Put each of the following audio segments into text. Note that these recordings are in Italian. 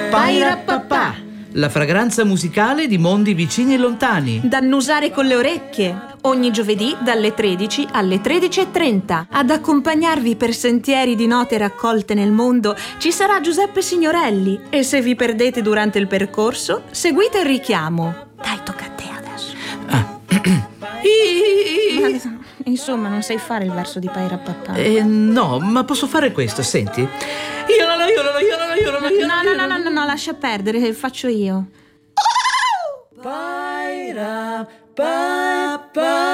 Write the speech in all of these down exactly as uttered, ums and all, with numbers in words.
Paira Papà, la fragranza musicale di mondi vicini e lontani. Da annusare con le orecchie, ogni giovedì dalle tredici alle tredici e trenta. Ad accompagnarvi per sentieri di note raccolte nel mondo ci sarà Giuseppe Signorelli, e se vi perdete durante il percorso, seguite il richiamo. Dai, tocca a te adesso. Ah. Ma, insomma, non sai fare il verso di Paira Papà? Eh, no, ma posso fare questo, senti? Io non lo, io non lo, io non lo, io non lo, io No, no, no, no, no, no, lascia perdere, faccio io. Paira Papà.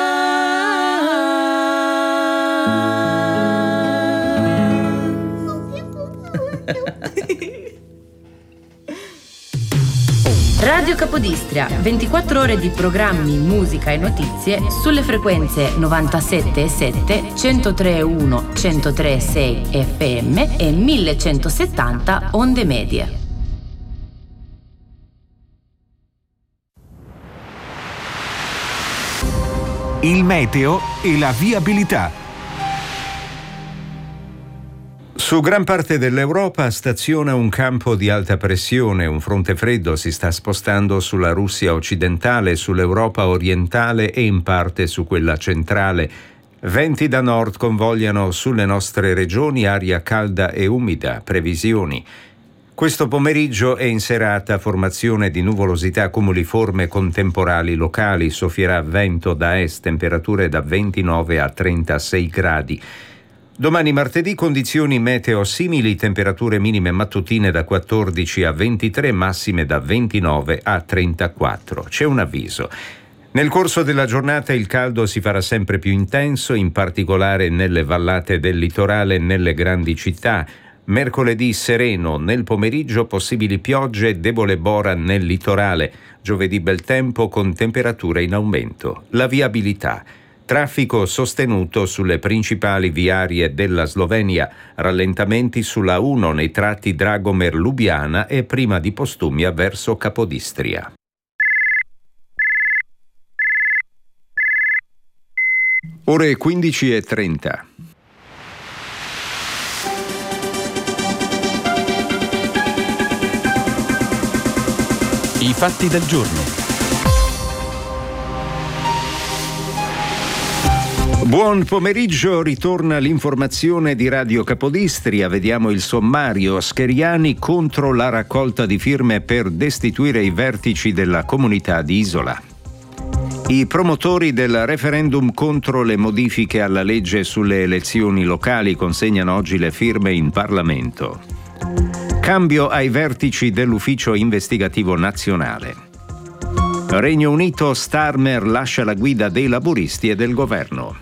Radio Capodistria, ventiquattro ore di programmi, musica e notizie sulle frequenze novantasette virgola sette, centotre virgola uno, centotre virgola sei F M e millecentosettanta onde medie. Il meteo e la viabilità. Su gran parte dell'Europa staziona un campo di alta pressione, un fronte freddo si sta spostando sulla Russia occidentale, sull'Europa orientale e in parte su quella centrale. Venti da nord convogliano sulle nostre regioni aria calda e umida, previsioni. Questo pomeriggio e in serata formazione di nuvolosità cumuliforme con temporali locali, soffierà vento da est, temperature da ventinove a trentasei gradi. Domani martedì condizioni meteo simili, temperature minime mattutine da quattordici a ventitré, massime da ventinove a trentaquattro. C'è un avviso. Nel corso della giornata il caldo si farà sempre più intenso, in particolare nelle vallate del litorale e nelle grandi città. Mercoledì sereno, nel pomeriggio possibili piogge, debole bora nel litorale. Giovedì bel tempo con temperature in aumento. La viabilità. Traffico sostenuto sulle principali viarie della Slovenia, rallentamenti sulla uno nei tratti Dragomer-Lubiana e prima di Postumia verso Capodistria. Ore quindici e trenta. I fatti del giorno. Buon pomeriggio, ritorna l'informazione di Radio Capodistria. Vediamo il sommario. Scheriani contro la raccolta di firme per destituire i vertici della comunità di Isola. I promotori del referendum contro le modifiche alla legge sulle elezioni locali consegnano oggi le firme in Parlamento. Cambio ai vertici dell'Ufficio Investigativo Nazionale. Regno Unito, Starmer lascia la guida dei laburisti e del governo.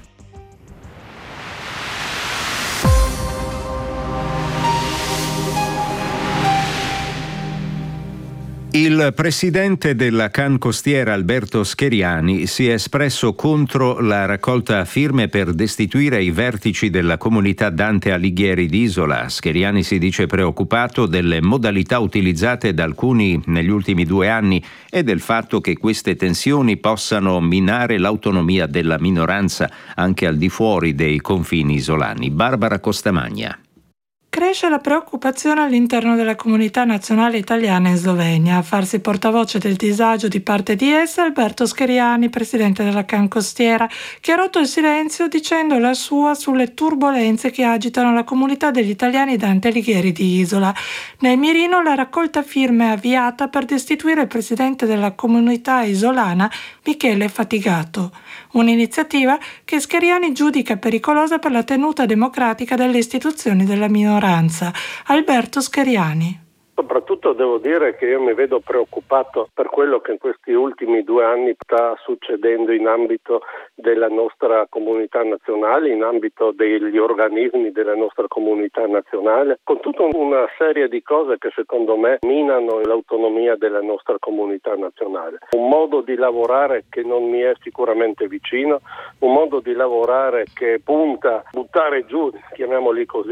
Il presidente della Can Costiera Alberto Scheriani si è espresso contro la raccolta firme per destituire i vertici della comunità Dante Alighieri di Isola. Scheriani si dice preoccupato delle modalità utilizzate da alcuni negli ultimi due anni e del fatto che queste tensioni possano minare l'autonomia della minoranza anche al di fuori dei confini isolani. Barbara Costamagna. Cresce la preoccupazione all'interno della comunità nazionale italiana in Slovenia. A farsi portavoce del disagio di parte di essa Alberto Scheriani, presidente della Can Costiera, che ha rotto il silenzio dicendo la sua sulle turbolenze che agitano la comunità degli italiani Dante Alighieri di Isola. Nel mirino la raccolta firme è avviata per destituire il presidente della comunità isolana Michele Fatigato. Un'iniziativa che Scheriani giudica pericolosa per la tenuta democratica delle istituzioni della minoranza. Alberto Scheriani. Soprattutto devo dire che io mi vedo preoccupato per quello che in questi ultimi due anni sta succedendo in ambito della nostra comunità nazionale, in ambito degli organismi della nostra comunità nazionale, con tutta una serie di cose che secondo me minano l'autonomia della nostra comunità nazionale. Un modo di lavorare che non mi è sicuramente vicino, un modo di lavorare che punta a buttare giù, chiamiamoli così,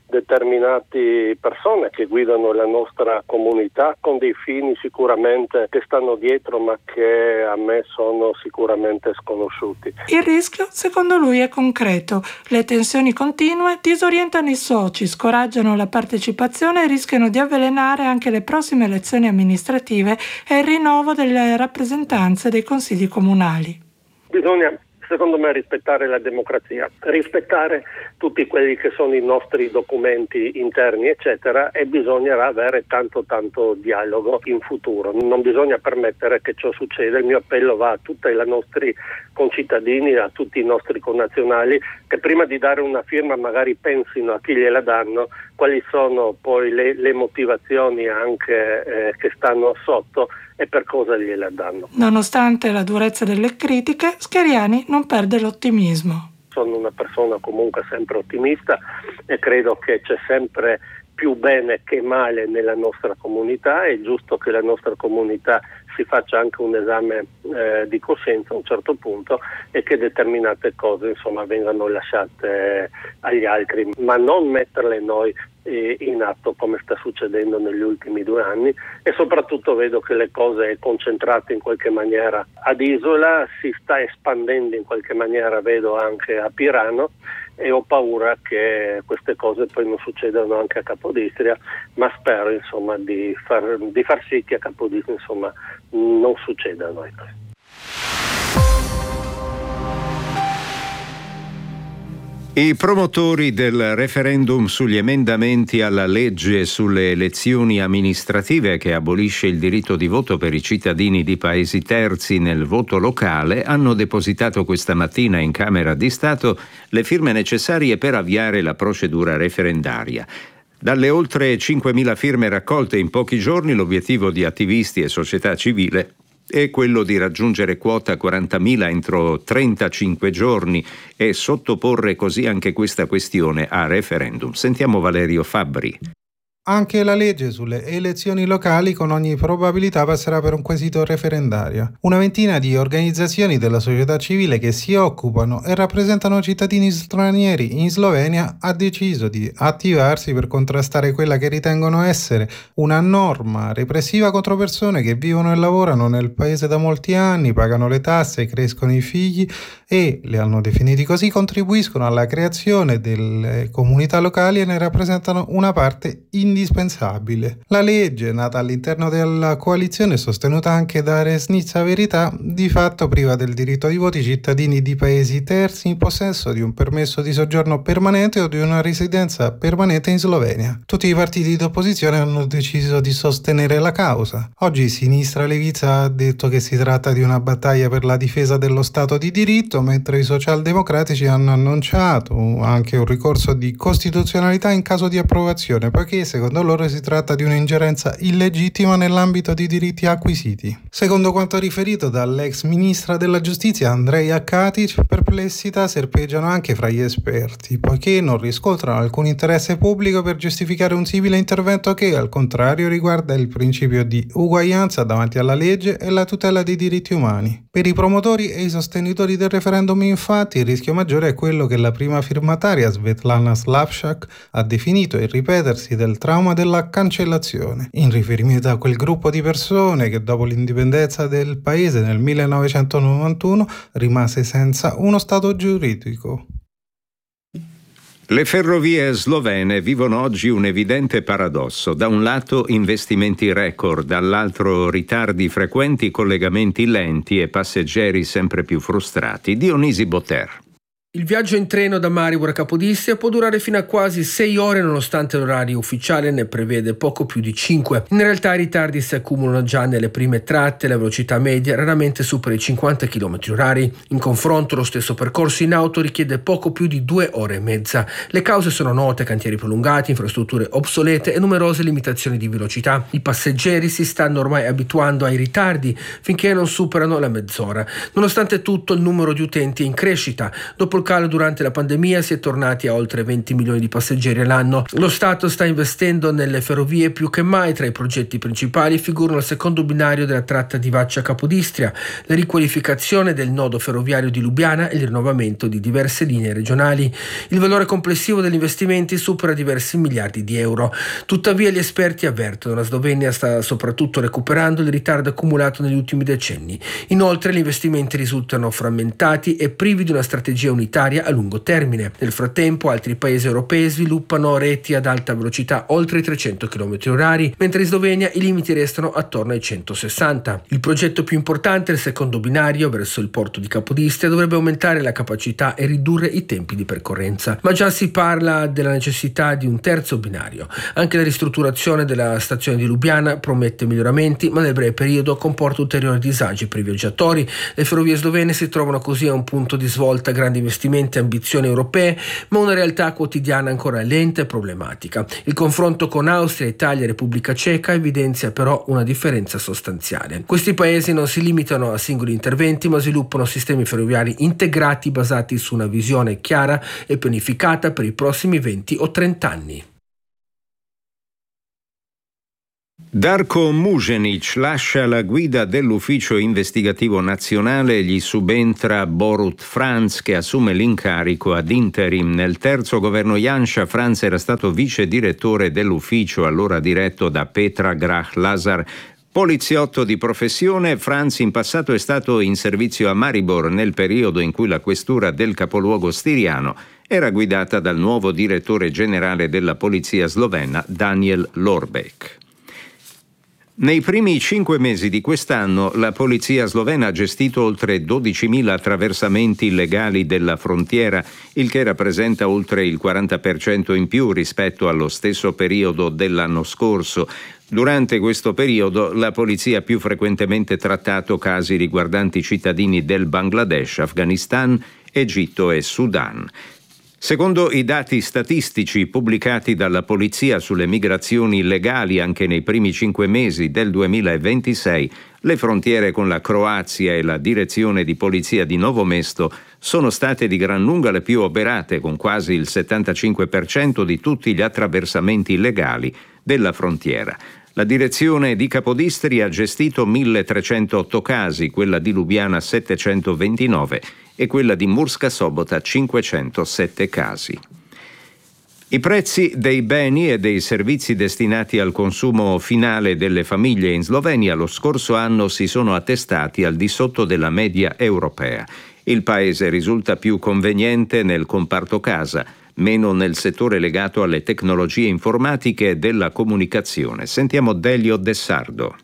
determinate persone che guidano la nostra comunità con dei fini sicuramente che stanno dietro, ma che a me sono sicuramente sconosciuti. Il rischio, secondo lui, è concreto. Le tensioni continue disorientano i soci, scoraggiano la partecipazione e rischiano di avvelenare anche le prossime elezioni amministrative e il rinnovo delle rappresentanze dei consigli comunali. Bisogna, secondo me, rispettare la democrazia, rispettare tutti quelli che sono i nostri documenti interni, eccetera, e bisognerà avere tanto tanto dialogo in futuro. Non bisogna permettere che ciò succeda. Il mio appello va a tutti i nostri concittadini, a tutti i nostri connazionali, che prima di dare una firma magari pensino a chi gliela danno, quali sono poi le, le motivazioni anche eh, che stanno sotto e per cosa gliela danno. Nonostante la durezza delle critiche, Scheriani non perde l'ottimismo. Sono una persona comunque sempre ottimista e credo che c'è sempre più bene che male nella nostra comunità. È giusto che la nostra comunità si faccia anche un esame eh, di coscienza a un certo punto e che determinate cose insomma vengano lasciate agli altri, ma non metterle noi eh, in atto come sta succedendo negli ultimi due anni. E soprattutto vedo che le cose concentrate in qualche maniera ad Isola, si sta espandendo in qualche maniera, vedo anche a Pirano, e ho paura che queste cose poi non succedano anche a Capodistria, ma spero insomma di far, di far sì che a Capodistria insomma non succedano. Ecco. I promotori del referendum sugli emendamenti alla legge sulle elezioni amministrative che abolisce il diritto di voto per i cittadini di paesi terzi nel voto locale hanno depositato questa mattina in Camera di Stato le firme necessarie per avviare la procedura referendaria. Dalle oltre cinquemila firme raccolte in pochi giorni, l'obiettivo di attivisti e società civile è quello di raggiungere quota quarantamila entro trentacinque giorni e sottoporre così anche questa questione a referendum. Sentiamo Valerio Fabbri. Anche la legge sulle elezioni locali con ogni probabilità passerà per un quesito referendario. Una ventina di organizzazioni della società civile che si occupano e rappresentano cittadini stranieri in Slovenia ha deciso di attivarsi per contrastare quella che ritengono essere una norma repressiva contro persone che vivono e lavorano nel paese da molti anni, pagano le tasse, crescono i figli e, le hanno definiti così, contribuiscono alla creazione delle comunità locali e ne rappresentano una parte indispensabile. indispensabile. La legge, nata all'interno della coalizione e sostenuta anche da Resnica Verità, di fatto priva del diritto di voto i cittadini di paesi terzi in possesso di un permesso di soggiorno permanente o di una residenza permanente in Slovenia. Tutti i partiti d'opposizione hanno deciso di sostenere la causa. Oggi Sinistra Levica ha detto che si tratta di una battaglia per la difesa dello Stato di diritto, mentre i socialdemocratici hanno annunciato anche un ricorso di costituzionalità in caso di approvazione, poiché secondo Secondo loro si tratta di un'ingerenza illegittima nell'ambito di diritti acquisiti. Secondo quanto riferito dall'ex ministra della giustizia Andreea Katic, perplessità serpeggiano anche fra gli esperti, poiché non riscontrano alcun interesse pubblico per giustificare un simile intervento che, al contrario, riguarda il principio di uguaglianza davanti alla legge e la tutela dei diritti umani. Per i promotori e i sostenitori del referendum, infatti, il rischio maggiore è quello che la prima firmataria, Svetlana Slavšak, ha definito il ripetersi del trauma della cancellazione, in riferimento a quel gruppo di persone che dopo l'indipendenza del paese nel millenovecentonovantuno rimase senza uno stato giuridico. Le ferrovie slovene vivono oggi un evidente paradosso. Da un lato investimenti record, dall'altro ritardi frequenti, collegamenti lenti e passeggeri sempre più frustrati. Dionisi Boter. Il viaggio in treno da Maribor a Capodistria può durare fino a quasi sei ore nonostante l'orario ufficiale ne prevede poco più di cinque. In realtà i ritardi si accumulano già nelle prime tratte, la velocità media raramente supera i cinquanta chilometri orari. In confronto lo stesso percorso in auto richiede poco più di due ore e mezza. Le cause sono note: cantieri prolungati, infrastrutture obsolete e numerose limitazioni di velocità. I passeggeri si stanno ormai abituando ai ritardi finché non superano la mezz'ora. Nonostante tutto il numero di utenti è in crescita. Dopo il calo durante la pandemia si è tornati a oltre venti milioni di passeggeri all'anno. Lo Stato sta investendo nelle ferrovie più che mai. Tra i progetti principali figurano il secondo binario della tratta di Vaccia-Capodistria, la riqualificazione del nodo ferroviario di Lubiana e il rinnovamento di diverse linee regionali. Il valore complessivo degli investimenti supera diversi miliardi di euro. Tuttavia gli esperti avvertono che la Slovenia sta soprattutto recuperando il ritardo accumulato negli ultimi decenni. Inoltre gli investimenti risultano frammentati e privi di una strategia unitaria a lungo termine. Nel frattempo altri paesi europei sviluppano reti ad alta velocità oltre i trecento chilometri orari, mentre in Slovenia i limiti restano attorno ai centosessanta. Il progetto più importante, il secondo binario verso il porto di Capodistria, dovrebbe aumentare la capacità e ridurre i tempi di percorrenza. Ma già si parla della necessità di un terzo binario. Anche la ristrutturazione della stazione di Lubiana promette miglioramenti, ma nel breve periodo comporta ulteriori disagi per i viaggiatori. Le ferrovie slovene si trovano così a un punto di svolta, grandi investimenti e ambizioni europee, ma una realtà quotidiana ancora lenta e problematica. Il confronto con Austria, Italia e Repubblica Ceca evidenzia però una differenza sostanziale. Questi paesi non si limitano a singoli interventi, ma sviluppano sistemi ferroviari integrati basati su una visione chiara e pianificata per i prossimi venti o trenta anni. Darko Muženić lascia la guida dell'ufficio investigativo nazionale e gli subentra Borut Franz, che assume l'incarico ad interim. Nel terzo governo Janša, Franz era stato vice direttore dell'ufficio, allora diretto da Petra Grah-Lazar. Poliziotto di professione, Franz in passato è stato in servizio a Maribor nel periodo in cui la questura del capoluogo stiriano era guidata dal nuovo direttore generale della polizia slovena Daniel Lorbeck. Nei primi cinque mesi di quest'anno la polizia slovena ha gestito oltre dodicimila attraversamenti illegali della frontiera, il che rappresenta oltre il quaranta per cento in più rispetto allo stesso periodo dell'anno scorso. Durante questo periodo la polizia ha più frequentemente trattato casi riguardanti cittadini del Bangladesh, Afghanistan, Egitto e Sudan. Secondo i dati statistici pubblicati dalla polizia sulle migrazioni illegali anche nei primi cinque mesi del duemilaventisei, le frontiere con la Croazia e la direzione di polizia di Novo Mesto sono state di gran lunga le più oberate, con quasi il settantacinque per cento di tutti gli attraversamenti illegali della frontiera. La direzione di Capodistria ha gestito milletrecentotto casi, quella di Lubiana settecentoventinove e quella di Murska Sobota cinquecentosette casi. I prezzi dei beni e dei servizi destinati al consumo finale delle famiglie in Slovenia lo scorso anno si sono attestati al di sotto della media europea. Il paese risulta più conveniente nel comparto casa, meno nel settore legato alle tecnologie informatiche e della comunicazione. Sentiamo Delio De Sardo.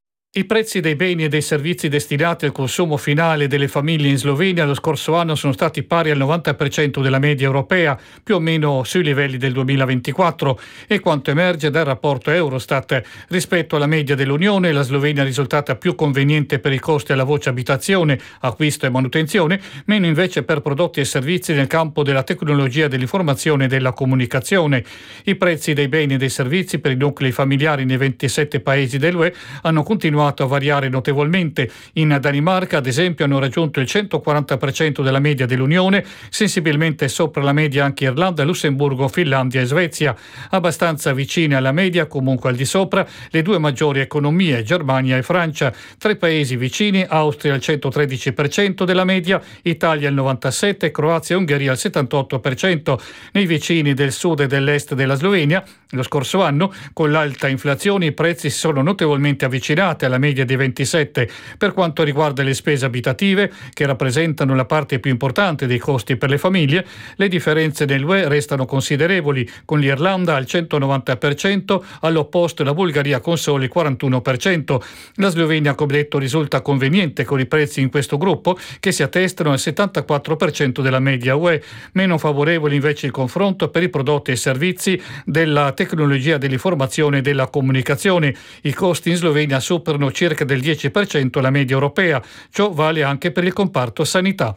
I prezzi dei beni e dei servizi destinati al consumo finale delle famiglie in Slovenia lo scorso anno sono stati pari al novanta per cento della media europea, più o meno sui livelli del duemilaventiquattro, e quanto emerge dal rapporto Eurostat. Rispetto alla media dell'Unione, la Slovenia è risultata più conveniente per i costi alla voce abitazione, acquisto e manutenzione, meno invece per prodotti e servizi nel campo della tecnologia dell'informazione e della comunicazione. I prezzi dei beni e dei servizi per i nuclei familiari nei ventisette paesi dell'U E hanno continuato a variare notevolmente. In Danimarca, ad esempio, hanno raggiunto il centoquaranta per cento della media dell'Unione, sensibilmente sopra la media anche Irlanda, Lussemburgo, Finlandia e Svezia. Abbastanza vicine alla media, comunque al di sopra, le due maggiori economie, Germania e Francia. Tra i paesi vicini, Austria al centotredici per cento della media, Italia al novantasette per cento, Croazia e Ungheria al settantotto per cento. Nei vicini del sud e dell'est della Slovenia, lo scorso anno, con l'alta inflazione, i prezzi si sono notevolmente avvicinati alla media dei ventisette. Per quanto riguarda le spese abitative, che rappresentano la parte più importante dei costi per le famiglie, le differenze nell'U E restano considerevoli, con l'Irlanda al centonovanta per cento, all'opposto la Bulgaria con solo il quarantuno per cento. La Slovenia, come detto, risulta conveniente con i prezzi in questo gruppo, che si attestano al settantaquattro per cento della media U E. Meno favorevole invece il confronto per i prodotti e servizi della tecnologia dell'informazione e della comunicazione. I costi in Slovenia superano circa del dieci per cento la media europea. Ciò vale anche per il comparto sanità.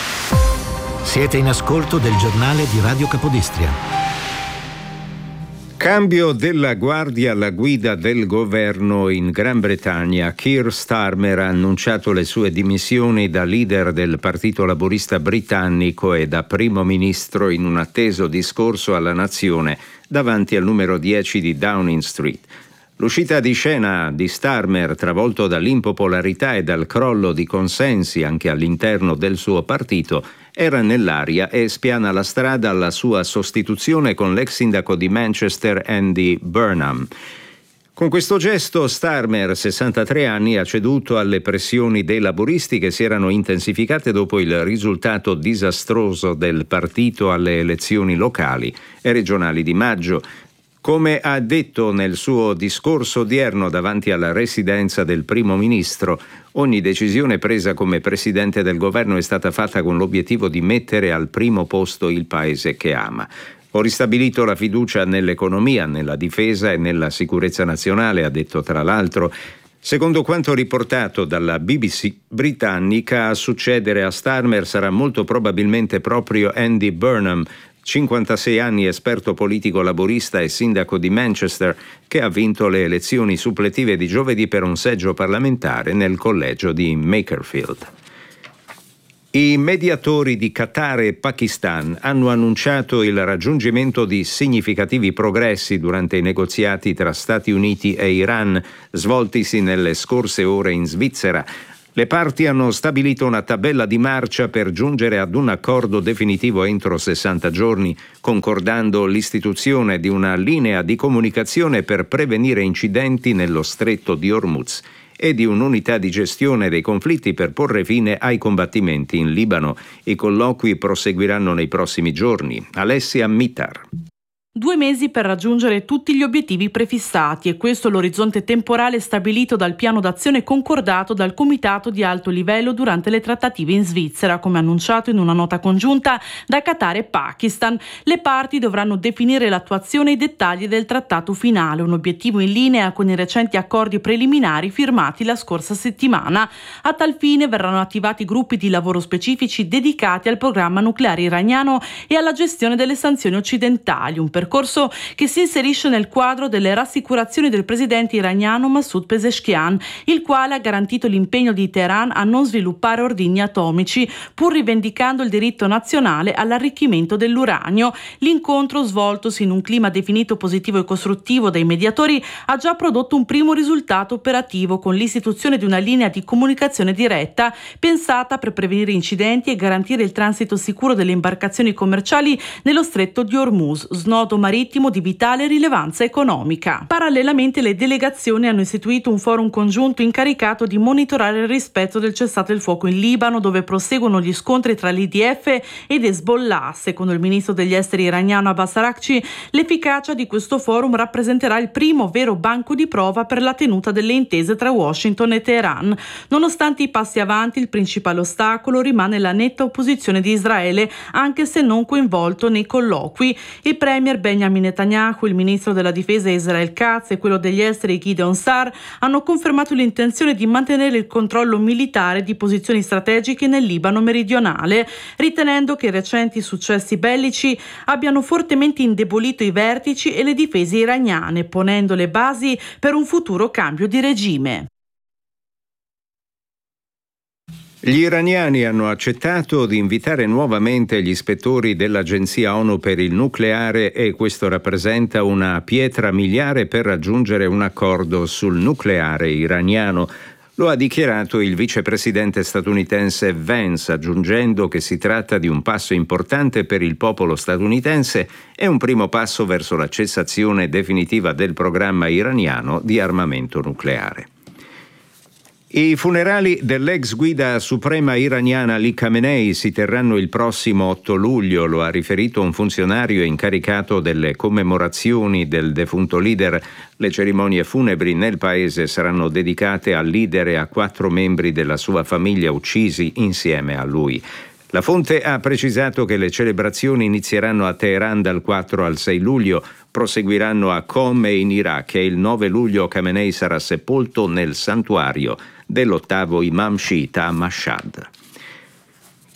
Siete in ascolto del giornale di Radio Capodistria. Cambio della guardia alla guida del governo in Gran Bretagna. Keir Starmer ha annunciato le sue dimissioni da leader del Partito Laburista britannico e da primo ministro in un atteso discorso alla nazione davanti al numero dieci di Downing Street. L'uscita di scena di Starmer, travolto dall'impopolarità e dal crollo di consensi anche all'interno del suo partito, era nell'aria e spiana la strada alla sua sostituzione con l'ex sindaco di Manchester Andy Burnham. Con questo gesto Starmer, sessantatré anni, ha ceduto alle pressioni dei laburisti che si erano intensificate dopo il risultato disastroso del partito alle elezioni locali e regionali di maggio. Come ha detto nel suo discorso odierno davanti alla residenza del primo ministro, ogni decisione presa come presidente del governo è stata fatta con l'obiettivo di mettere al primo posto il paese che ama. Ho ristabilito la fiducia nell'economia, nella difesa e nella sicurezza nazionale, ha detto tra l'altro. Secondo quanto riportato dalla B B C britannica, a succedere a Starmer sarà molto probabilmente proprio Andy Burnham, cinquantasei anni, esperto politico laburista e sindaco di Manchester, che ha vinto le elezioni suppletive di giovedì per un seggio parlamentare nel collegio di Makerfield. I mediatori di Qatar e Pakistan hanno annunciato il raggiungimento di significativi progressi durante i negoziati tra Stati Uniti e Iran, svoltisi nelle scorse ore in Svizzera. Le parti hanno stabilito una tabella di marcia per giungere ad un accordo definitivo entro sessanta giorni, concordando l'istituzione di una linea di comunicazione per prevenire incidenti nello stretto di Hormuz e di un'unità di gestione dei conflitti per porre fine ai combattimenti in Libano. I colloqui proseguiranno nei prossimi giorni. Alessia Mittar. Due mesi per raggiungere tutti gli obiettivi prefissati, e questo l'orizzonte temporale stabilito dal piano d'azione concordato dal Comitato di alto livello durante le trattative in Svizzera, come annunciato in una nota congiunta da Qatar e Pakistan. Le parti dovranno definire l'attuazione e i dettagli del trattato finale, un obiettivo in linea con i recenti accordi preliminari firmati la scorsa settimana. A tal fine verranno attivati gruppi di lavoro specifici dedicati al programma nucleare iraniano e alla gestione delle sanzioni occidentali, un percorso che si inserisce nel quadro delle rassicurazioni del presidente iraniano Masoud Pezeshkian, il quale ha garantito l'impegno di Teheran a non sviluppare ordigni atomici, pur rivendicando il diritto nazionale all'arricchimento dell'uranio. L'incontro, svoltosi in un clima definito positivo e costruttivo dai mediatori, ha già prodotto un primo risultato operativo con l'istituzione di una linea di comunicazione diretta pensata per prevenire incidenti e garantire il transito sicuro delle imbarcazioni commerciali nello stretto di Hormuz, snodo marittimo di vitale rilevanza economica. Parallelamente le delegazioni hanno istituito un forum congiunto incaricato di monitorare il rispetto del cessate il fuoco in Libano, dove proseguono gli scontri tra l'I D F ed Hezbollah. Secondo il ministro degli esteri iraniano Abbas Araghchi, l'efficacia di questo forum rappresenterà il primo vero banco di prova per la tenuta delle intese tra Washington e Teheran. Nonostante i passi avanti, il principale ostacolo rimane la netta opposizione di Israele, anche se non coinvolto nei colloqui. Il premier Benjamin Netanyahu, il ministro della difesa Israel Katz e quello degli esteri Gideon Sa'ar hanno confermato l'intenzione di mantenere il controllo militare di posizioni strategiche nel Libano meridionale, ritenendo che i recenti successi bellici abbiano fortemente indebolito i vertici e le difese iraniane, ponendo le basi per un futuro cambio di regime. Gli iraniani hanno accettato di invitare nuovamente gli ispettori dell'Agenzia ONU per il nucleare e questo rappresenta una pietra miliare per raggiungere un accordo sul nucleare iraniano. Lo ha dichiarato il vicepresidente statunitense Vance, aggiungendo che si tratta di un passo importante per il popolo statunitense e un primo passo verso la cessazione definitiva del programma iraniano di armamento nucleare. I funerali dell'ex guida suprema iraniana Ali Khamenei si terranno il prossimo otto luglio, lo ha riferito un funzionario incaricato delle commemorazioni del defunto leader. Le cerimonie funebri nel paese saranno dedicate al leader e a quattro membri della sua famiglia uccisi insieme a lui. La fonte ha precisato che le celebrazioni inizieranno a Teheran dal quattro al sei luglio, proseguiranno a Qom e in Iraq e il nove luglio Khamenei sarà sepolto nel santuario dell'ottavo imam sciita a Mashhad.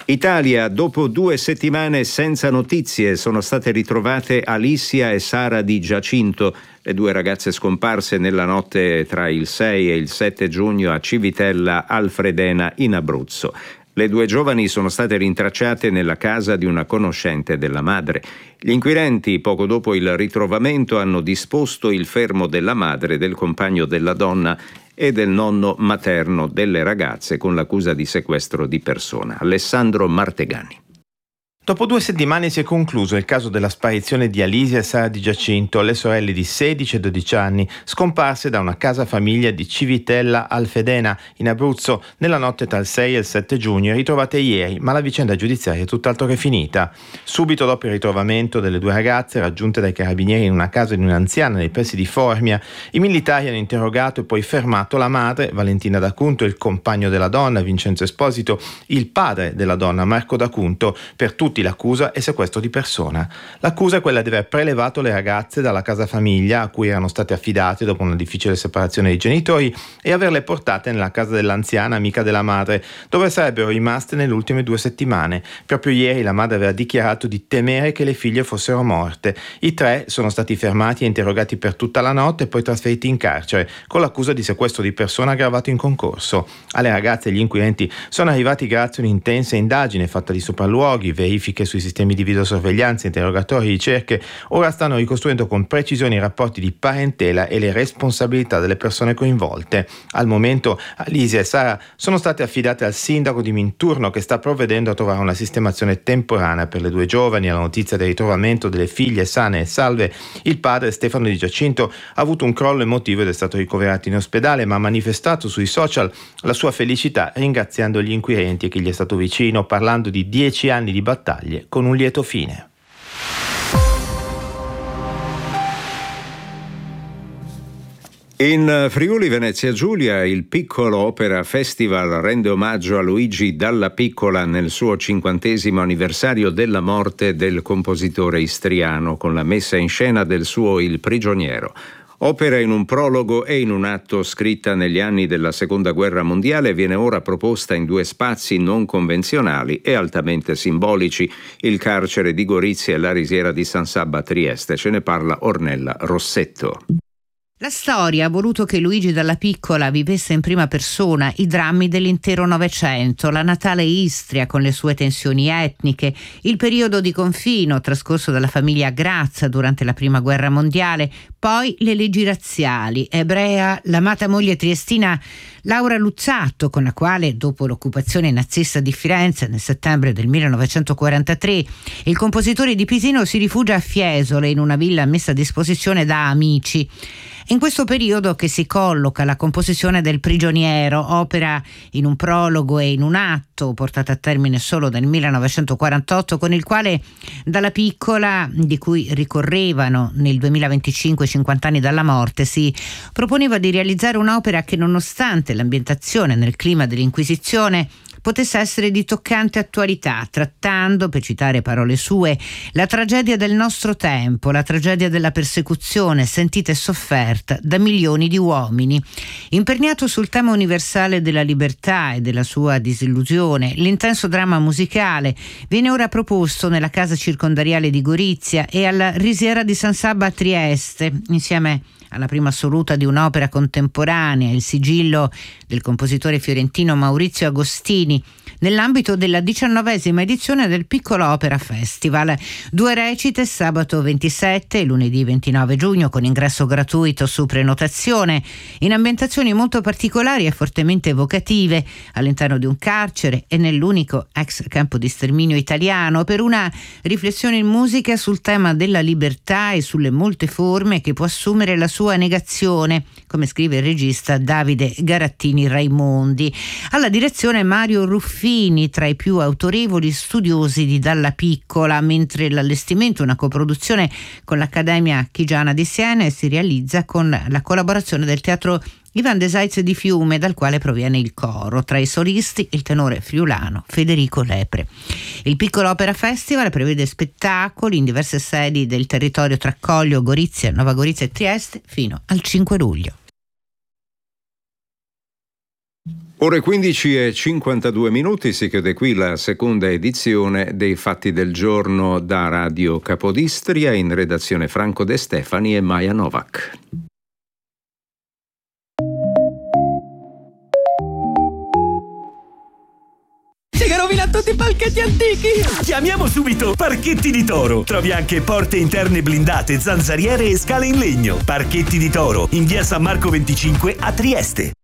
Italia, dopo due settimane senza notizie, sono state ritrovate Alicia e Sara Di Giacinto, le due ragazze scomparse nella notte tra il sei e il sette giugno a Civitella Alfredena in Abruzzo. Le due giovani sono state rintracciate nella casa di una conoscente della madre. Gli inquirenti, poco dopo il ritrovamento, hanno disposto il fermo della madre, del compagno della donna e del nonno materno delle ragazze con l'accusa di sequestro di persona. Alessandro Martegani. Dopo due settimane si è concluso il caso della sparizione di Alicia e Sara Di Giacinto, le sorelle di sedici e dodici anni, scomparse da una casa famiglia di Civitella Alfedena, in Abruzzo, nella notte tra il sei e il sette giugno, ritrovate ieri, ma la vicenda giudiziaria è tutt'altro che finita. Subito dopo il ritrovamento delle due ragazze, raggiunte dai carabinieri in una casa di un'anziana nei pressi di Formia, i militari hanno interrogato e poi fermato la madre, Valentina D'Acunto, il compagno della donna, Vincenzo Esposito, il padre della donna, Marco D'Acunto, per tutti l'accusa è sequestro di persona. L'accusa è quella di aver prelevato le ragazze dalla casa famiglia a cui erano state affidate dopo una difficile separazione dei genitori e averle portate nella casa dell'anziana amica della madre, dove sarebbero rimaste nelle ultime due settimane. Proprio ieri la madre aveva dichiarato di temere che le figlie fossero morte. I tre sono stati fermati e interrogati per tutta la notte e poi trasferiti in carcere con l'accusa di sequestro di persona aggravato in concorso. Alle ragazze e gli inquirenti sono arrivati grazie a un'intensa indagine fatta di sopralluoghi, verifiche sui sistemi di videosorveglianza, interrogatori, ricerche. Ora stanno ricostruendo con precisione i rapporti di parentela e le responsabilità delle persone coinvolte. Al momento Alicia e Sara sono state affidate al sindaco di Minturno, che sta provvedendo a trovare una sistemazione temporanea per le due giovani. Alla notizia del ritrovamento delle figlie sane e salve, il padre Stefano Di Giacinto ha avuto un crollo emotivo ed è stato ricoverato in ospedale, ma ha manifestato sui social la sua felicità ringraziando gli inquirenti e chi gli è stato vicino, parlando di dieci anni di battaglie con un lieto fine. In Friuli Venezia Giulia il Piccolo Opera Festival rende omaggio a Luigi Dalla Piccola nel suo cinquantesimo anniversario della morte del compositore istriano, con la messa in scena del suo Il Prigioniero. Opera in un prologo e in un atto scritta negli anni della Seconda Guerra Mondiale, viene ora proposta in due spazi non convenzionali e altamente simbolici, il carcere di Gorizia e la risiera di San Sabba a Trieste. Ce ne parla Ornella Rossetto. La storia ha voluto che Luigi Dalla Piccola vivesse in prima persona i drammi dell'intero Novecento, la natale Istria con le sue tensioni etniche, il periodo di confino trascorso dalla famiglia Grazia durante la Prima Guerra Mondiale, poi le leggi razziali, ebrea, l'amata moglie triestina Laura Luzzatto, con la quale, dopo l'occupazione nazista di Firenze nel settembre del millenovecentoquarantatré, il compositore di Pisino si rifugia a Fiesole in una villa messa a disposizione da amici. In questo periodo che si colloca la composizione del Prigioniero, opera in un prologo e in un atto, portata a termine solo nel millenovecentoquarantotto, con il quale Dalla Piccola, di cui ricorrevano nel duemilaventicinque cinquanta anni dalla morte, si proponeva di realizzare un'opera che, nonostante l'ambientazione nel clima dell'Inquisizione, potesse essere di toccante attualità, trattando, per citare parole sue, la tragedia del nostro tempo, la tragedia della persecuzione sentita e sofferta da milioni di uomini. Imperniato sul tema universale della libertà e della sua disillusione, l'intenso dramma musicale viene ora proposto nella casa circondariale di Gorizia e alla risiera di San Sabba a Trieste, insieme alla prima assoluta di un'opera contemporanea, il sigillo del compositore fiorentino Maurizio Agostini, nell'ambito della diciannovesima edizione del Piccolo Opera Festival. Due recite sabato ventisette e lunedì ventinove giugno con ingresso gratuito su prenotazione, in ambientazioni molto particolari e fortemente evocative all'interno di un carcere e nell'unico ex campo di sterminio italiano, per una riflessione in musica sul tema della libertà e sulle molte forme che può assumere la sua negazione, come scrive il regista Davide Garattini Raimondi. Alla direzione Mario Ruffini, tra i più autorevoli studiosi di Dalla Piccola, mentre l'allestimento, una coproduzione con l'Accademia Chigiana di Siena, si realizza con la collaborazione del Teatro Ivan de Seitz di Fiume, dal quale proviene il coro. Tra i solisti il tenore friulano Federico Lepre. Il Piccolo Opera Festival prevede spettacoli in diverse sedi del territorio tra Coglio, Gorizia, Nova Gorizia e Trieste fino al cinque luglio. Ore quindici e cinquantadue minuti, si chiude qui la seconda edizione dei Fatti del Giorno da Radio Capodistria. In redazione Franco De Stefani e Maya Novak. Si che rovina tutti i palchetti antichi! Chiamiamo subito Parchetti di Toro. Trovi anche porte interne blindate, zanzariere e scale in legno. Parchetti di Toro, in via San Marco venticinque a Trieste.